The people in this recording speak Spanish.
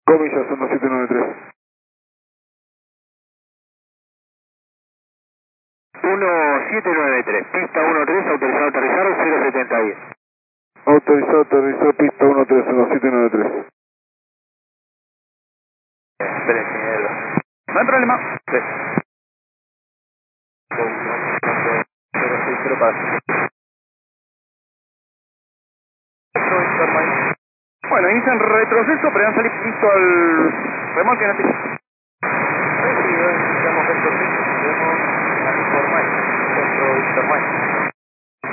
Comillas 1793. 1793, pista 13, autorizado a aterrizar 07010. Autorizado a aterrizar pista 1793. Esperen, mierda. No hay problema. Sí. 060 para. Bueno, inician retroceso, pero han salido listo al remolque en Recibido, iniciamos retroceso, tenemos a informar, centro Intermite.